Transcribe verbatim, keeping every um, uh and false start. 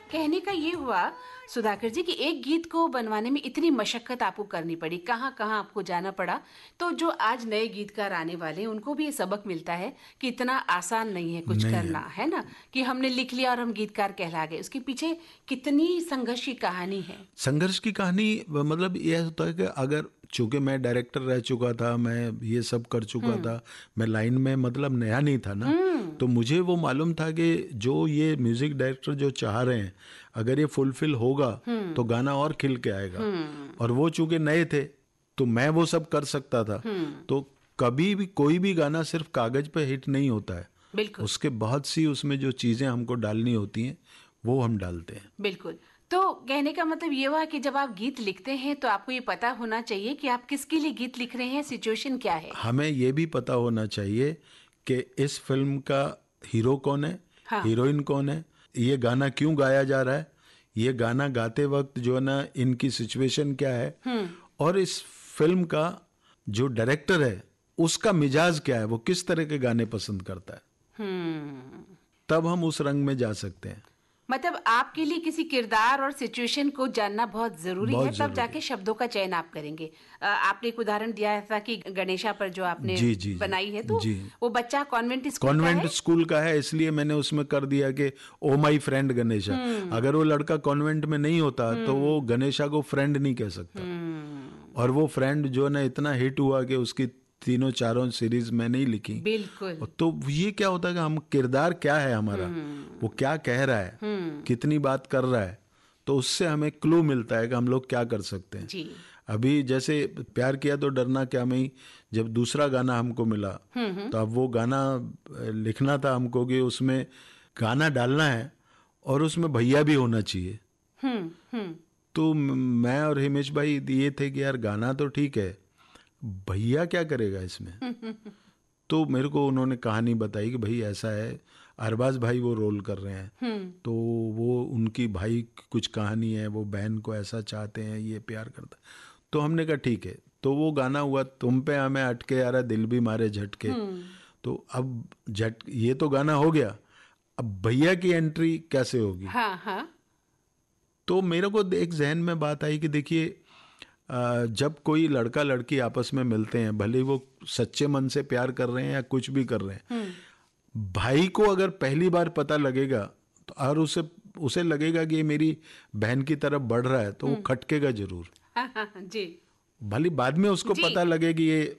कहने का ये हुआ सुधाकर जी कि एक गीत को बनवाने में इतनी मशक्कत आपको करनी पड़ी, कहाँ कहाँ आपको जाना पड़ा। तो जो आज नए गीतकार आने वाले हैं उनको भी ये सबक मिलता है कि इतना आसान नहीं है कुछ नहीं करना, है। है ना, कि हमने लिख लिया और हम गीतकार कहला गए। उसके पीछे कितनी संघर्ष की कहानी है। संघर्ष की कहानी मतलब यह होता है कि अगर चूंकि मैं डायरेक्टर रह चुका था, मैं ये सब कर चुका था, मैं लाइन में मतलब नया नहीं था ना, तो मुझे वो मालूम था कि जो ये म्यूजिक डायरेक्टर जो चाह रहे हैं अगर ये फुलफिल होगा तो गाना और खिल के आएगा। और वो चूंकि नए थे तो मैं वो सब कर सकता था। तो कभी भी कोई भी गाना सिर्फ कागज पे हिट नहीं होता है, बिल्कुल उसके बहुत सी उसमें जो चीजें हमको डालनी होती हैं वो हम डालते हैं। बिल्कुल। तो कहने का मतलब ये हुआ कि जब आप गीत लिखते हैं तो आपको ये पता होना चाहिए कि आप किसके लिए गीत लिख रहे हैं, सिचुएशन क्या है। हमें ये भी पता होना चाहिए कि इस फिल्म का हीरो कौन है, हाँ। हीरोइन कौन है, ये गाना क्यों गाया जा रहा है, ये गाना गाते वक्त जो है ना इनकी सिचुएशन क्या है, और इस फिल्म का जो डायरेक्टर है उसका मिजाज क्या है, वो किस तरह के गाने पसंद करता है। हम्म तब हम उस रंग में जा सकते हैं। मतलब आपके लिए किसी किरदार और सिचुएशन को जानना बहुत जरूरी बहुत है, तब जरूरी जाके है। शब्दों का चयन आप करेंगे। अ, आपने एक उदाहरण दिया था कि गणेशा पर जो आपने जी जी जी बनाई है, तो जी वो बच्चा कॉन्वेंट स्कूल का कॉन्वेंट है। स्कूल का है, इसलिए मैंने उसमें कर दिया कि ओ माई फ्रेंड गणेशा। अगर वो लड़का कॉन्वेंट में नहीं होता तो वो गणेशा को फ्रेंड नहीं कह सकता। हम्म और वो फ्रेंड जो है ना इतना हिट हुआ कि उसकी तीनों चारों सीरीज मैंने ही लिखी। बिल्कुल। तो ये क्या होता है कि हम किरदार क्या है हमारा, वो क्या कह रहा है, कितनी बात कर रहा है, तो उससे हमें क्लू मिलता है कि हम लोग क्या कर सकते हैं। जी। अभी जैसे प्यार किया तो डरना क्या में ही जब दूसरा गाना हमको मिला तो अब वो गाना लिखना था हमको कि उसमें गाना डालना है और उसमें भैया भी होना चाहिए। हम्म हम्म तो मैं और हिमेश भाई ये थे कि यार गाना तो ठीक है, भैया क्या करेगा इसमें। तो मेरे को उन्होंने कहानी बताई कि भाई ऐसा है, अरबाज भाई वो रोल कर रहे हैं, तो वो उनकी भाई की कुछ कहानी है, वो बहन को ऐसा चाहते हैं, ये प्यार करता है। तो हमने कहा ठीक है। तो वो गाना हुआ तुम पे हमें अटके यारा दिल भी मारे झटके। तो अब झट ये तो गाना हो गया, अब भैया की एंट्री कैसे होगी। हाँ हाँ। तो मेरे को एक जहन में बात आई कि देखिए जब कोई लड़का लड़की आपस में मिलते हैं, भले वो सच्चे मन से प्यार कर रहे हैं या कुछ भी कर रहे हैं, भाई को अगर पहली बार पता लगेगा तो और उसे उसे लगेगा कि ये मेरी बहन की तरफ बढ़ रहा है तो वो खटकेगा जरूर। हाँ हाँ हाँ, जी भले बाद में उसको जी। पता लगे कि ये